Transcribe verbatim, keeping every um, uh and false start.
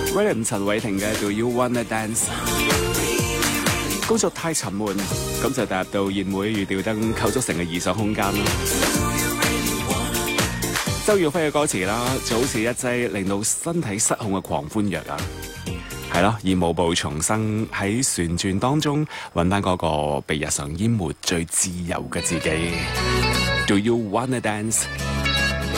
William 陳偉霆嘅 Do You Wanna Dance？ 工作太沉悶，咁就踏入到宴會與吊燈構築成嘅異想空間啦。周耀輝嘅歌詞啦，就好似一劑令到身體失控嘅狂歡藥啊！係咯，以舞步重生，喺旋轉當中揾翻嗰個被日常淹沒最自由嘅自己。Do you wanna dance？